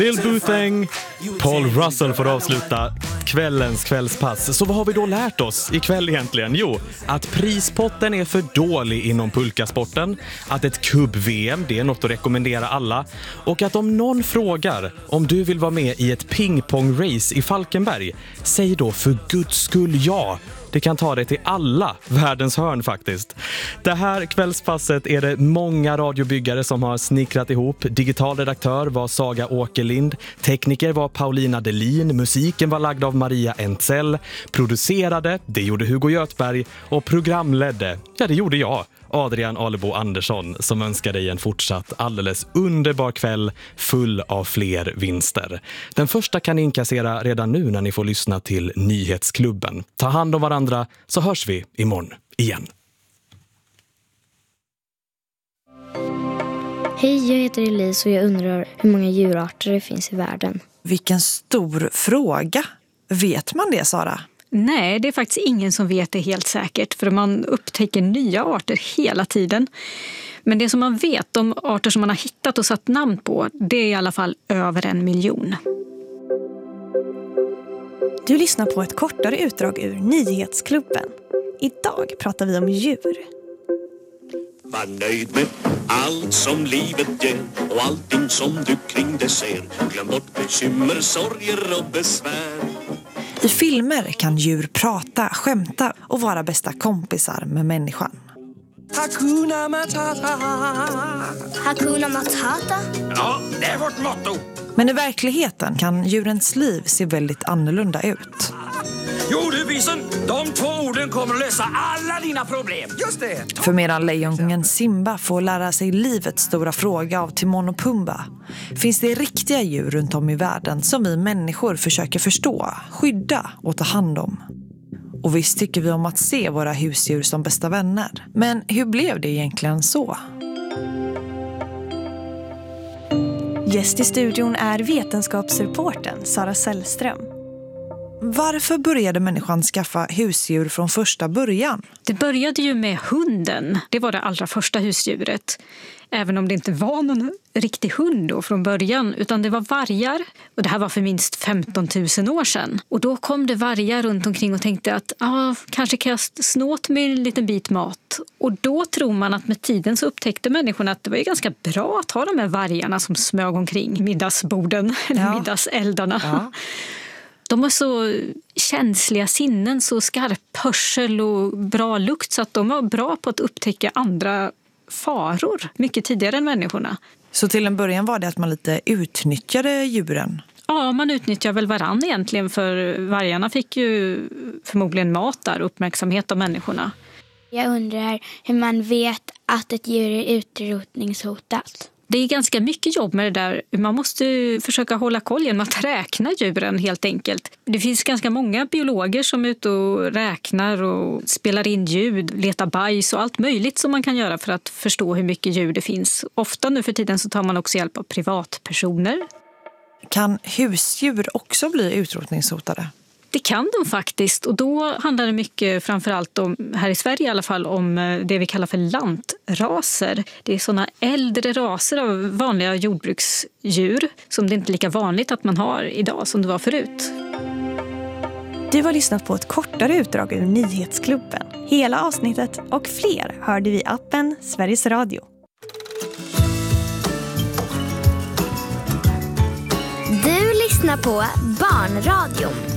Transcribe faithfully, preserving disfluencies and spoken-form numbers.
Bill Boothang, Paul Russell får avsluta kvällens kvällspass. Så vad har vi då lärt oss ikväll egentligen? Jo, att prispotten är för dålig inom pulkasporten, att ett kubb-V M, det är något att rekommendera alla, och att om någon frågar om du vill vara med i ett pingpong-race i Falkenberg, säg då för guds skull ja. Det kan ta dig till alla världens hörn faktiskt. Det här kvällspasset är det många radiobyggare som har snickrat ihop. Digital redaktör var Saga Åkerlind, tekniker var Paulina Delin, musiken var lagd av Maria Entzell, producerade, det gjorde Hugo Göthberg, och programledde, ja det gjorde jag, Adrian Alebo Andersson, som önskar dig en fortsatt alldeles underbar kväll full av fler vinster. Den första kan ni inkassera redan nu när ni får lyssna till Nyhetsklubben. Ta hand om varandra så hörs vi imorgon igen. Hej, jag heter Elise och jag undrar hur många djurarter det finns i världen. Vilken stor fråga. Vet man det, Sara? Nej, det är faktiskt ingen som vet det helt säkert, för man upptäcker nya arter hela tiden. Men det som man vet, de arter som man har hittat och satt namn på, det är i alla fall över en miljon. Du lyssnar på ett kortare utdrag ur Nyhetsklubben. Idag pratar vi om djur. Var nöjd med allt som livet ger och allting som du kring det ser. Glöm bort bekymmer, sorger och besvär. I filmer kan djur prata, skämta och vara bästa kompisar med människan. Hakuna Matata. Hakuna Matata? Ja, det är vårt motto. Men i verkligheten kan djurens liv se väldigt annorlunda ut. Jo du Bison, de två orden kommer att lösa alla dina problem. Just det. För medan lejonkungen Simba får lära sig livets stora fråga av Timon och Pumba, finns det riktiga djur runt om i världen som vi människor försöker förstå, skydda och ta hand om. Och visst tycker vi om att se våra husdjur som bästa vänner. Men hur blev det egentligen så? Gäst i studion är vetenskapsreportern Sara Sällström. Varför började människan skaffa husdjur från första början? Det började ju med hunden. Det var det allra första husdjuret. Även om det inte var någon riktig hund då från början, utan det var vargar. Och det här var för minst femton tusen år sedan. Och då kom det vargar runt omkring och tänkte att ah, kanske kan jag snå åt mig en liten bit mat. Och då tror man att med tiden så upptäckte människorna att det var ju ganska bra att ha de här vargarna som smög omkring middagsborden, eller ja. middagseldarna. Ja. De har så känsliga sinnen, så skarp hörsel och bra lukt, så att de var bra på att upptäcka andra faror mycket tidigare än människorna. Så till en början var det att man lite utnyttjade djuren? Ja, man utnyttjar väl varann egentligen, för vargarna fick ju förmodligen mat där, uppmärksamhet av människorna. Jag undrar hur man vet att ett djur är utrotningshotat. Det är ganska mycket jobb med det där. Man måste försöka hålla koll genom att räkna djuren helt enkelt. Det finns ganska många biologer som är ute och räknar och spelar in ljud, letar bajs och allt möjligt som man kan göra för att förstå hur mycket djur det finns. Ofta nu för tiden så tar man också hjälp av privatpersoner. Kan husdjur också bli utrotningshotade? Det kan de faktiskt, och då handlar det mycket, framförallt om, här i Sverige i alla fall, om det vi kallar för lantraser. Det är sådana äldre raser av vanliga jordbruksdjur som det inte är lika vanligt att man har idag som det var förut. Du har lyssnat på ett kortare utdrag ur Nyhetsklubben. Hela avsnittet och fler hörde vi i appen Sveriges Radio. Du lyssnar på Barnradion.